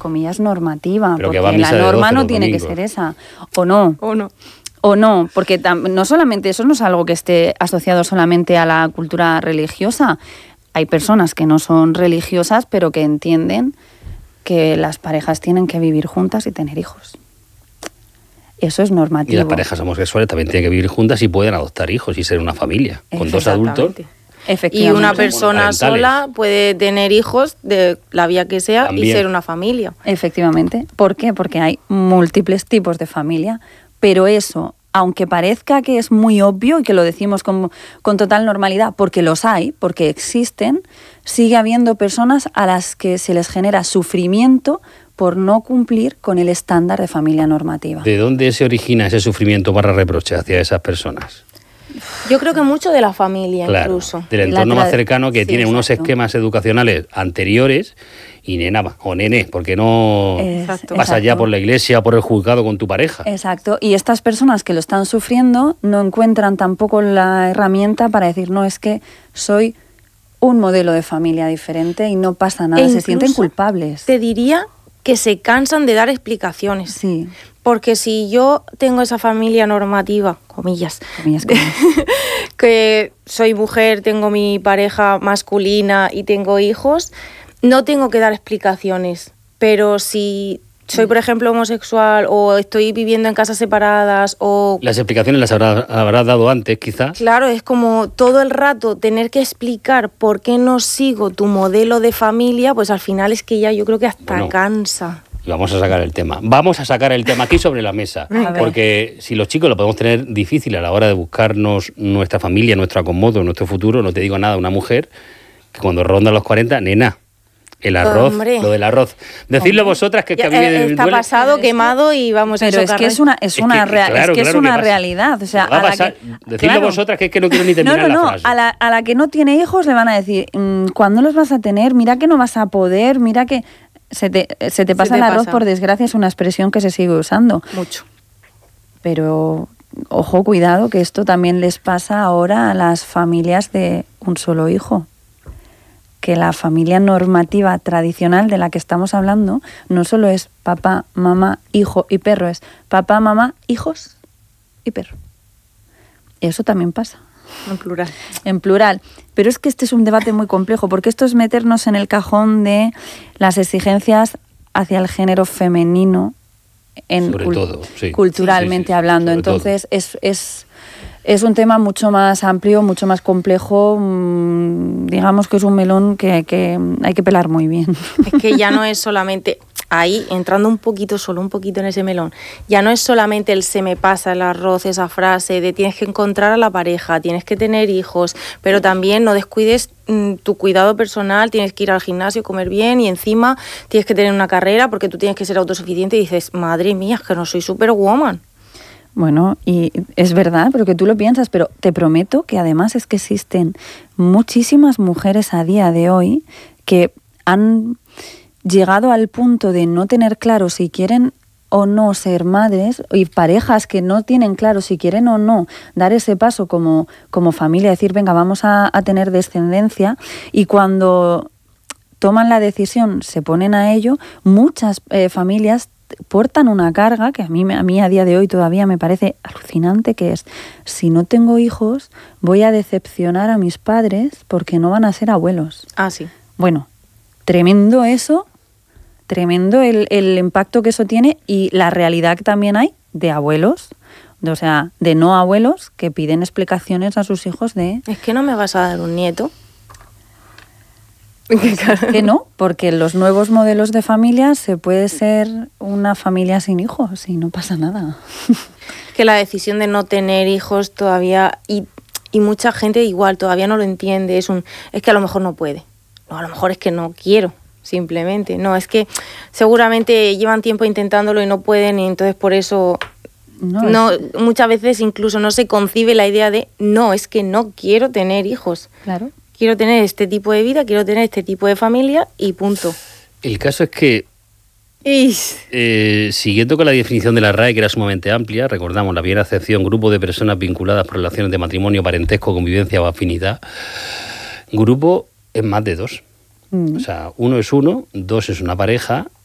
comillas, normativa, pero porque la norma no tiene que ser esa, o no, porque no solamente eso no es algo que esté asociado solamente a la cultura religiosa. Hay personas que no son religiosas, pero que entienden que las parejas tienen que vivir juntas y tener hijos. Eso es normativo. Y las parejas homosexuales también tienen que vivir juntas y pueden adoptar hijos y ser una familia, con 2 adultos. Y una persona sola puede tener hijos de la vía que sea también. Y ser una familia. Efectivamente. ¿Por qué? Porque hay múltiples tipos de familia, pero eso, aunque parezca que es muy obvio y que lo decimos con total normalidad, porque los hay, porque existen, sigue habiendo personas a las que se les genera sufrimiento por no cumplir con el estándar de familia normativa. ¿De dónde se origina ese sufrimiento barra reproche hacia esas personas? Yo creo que mucho de la familia, claro, incluso. Del entorno más cercano que tiene unos esquemas educacionales anteriores y nena o nene, porque no pasas ya por la iglesia o por el juzgado con tu pareja. Exacto, y estas personas que lo están sufriendo no encuentran tampoco la herramienta para decir, no, es que soy un modelo de familia diferente y no pasa nada, se sienten culpables. Te diría que se cansan de dar explicaciones. Sí. Porque si yo tengo esa familia normativa, comillas. Que soy mujer, tengo mi pareja masculina y tengo hijos, no tengo que dar explicaciones. Pero si soy, por ejemplo, homosexual o estoy viviendo en casas separadas o... Las explicaciones las habrás dado antes, quizás. Claro, es como todo el rato tener que explicar por qué no sigo tu modelo de familia, pues al final es que ya yo creo que hasta cansa. Vamos a sacar el tema. Vamos a sacar el tema aquí sobre la mesa. Porque si los chicos lo podemos tener difícil a la hora de buscarnos nuestra familia, nuestro acomodo, nuestro futuro, no te digo nada, una mujer que cuando ronda los 40, nena, el arroz, lo del arroz. Decidlo vosotras que a mí me está pasado, quemado y vamos a Pero es que es una realidad. O sea, decidlo vosotras que es que no quiero ni terminar la frase. A la que no tiene hijos le van a decir, ¿cuándo los vas a tener? Mira que no vas a poder, mira que... Se te pasa el arroz, por desgracia, es una expresión que se sigue usando. Mucho. Pero, ojo, cuidado, que esto también les pasa ahora a las familias de un solo hijo. Que la familia normativa tradicional de la que estamos hablando no solo es papá, mamá, hijo y perro, es papá, mamá, hijos y perro. Eso también pasa. En plural. En plural. Pero es que este es un debate muy complejo, porque esto es meternos en el cajón de las exigencias hacia el género femenino, culturalmente hablando. Entonces es un tema mucho más amplio, mucho más complejo. Digamos que es un melón que hay que pelar muy bien. Es que ya no es solamente... Ahí, entrando un poquito en ese melón, ya no es solamente el se me pasa el arroz, esa frase de tienes que encontrar a la pareja, tienes que tener hijos, pero también no descuides tu cuidado personal, tienes que ir al gimnasio, comer bien y encima tienes que tener una carrera porque tú tienes que ser autosuficiente y dices, madre mía, es que no soy superwoman. Bueno, y es verdad, pero que tú lo piensas, pero te prometo que además es que existen muchísimas mujeres a día de hoy que han llegado al punto de no tener claro si quieren o no ser madres, y parejas que no tienen claro si quieren o no dar ese paso como familia, decir, venga, vamos a tener descendencia, y cuando toman la decisión, se ponen a ello, muchas familias portan una carga que a mí a día de hoy todavía me parece alucinante, que es, si no tengo hijos, voy a decepcionar a mis padres porque no van a ser abuelos. Ah, sí. Bueno, tremendo eso. Tremendo el impacto que eso tiene y la realidad que también hay de abuelos, o sea, de no abuelos que piden explicaciones a sus hijos de... ¿Es que no me vas a dar un nieto? Que no, porque los nuevos modelos de familia se puede ser una familia sin hijos y no pasa nada. Que la decisión de no tener hijos todavía, y mucha gente igual todavía no lo entiende, es que a lo mejor no puede, no, a lo mejor es que no quiero. Simplemente, no, es que seguramente llevan tiempo intentándolo y no pueden, y entonces por eso muchas veces incluso no se concibe la idea de es que no quiero tener hijos. Claro. Quiero tener este tipo de vida, quiero tener este tipo de familia y punto. El caso es que, siguiendo con la definición de la RAE, que era sumamente amplia, recordamos la primera acepción, grupo de personas vinculadas por relaciones de matrimonio, parentesco, convivencia o afinidad. Grupo es más de 2. O sea, 1 es 1, 2 es una pareja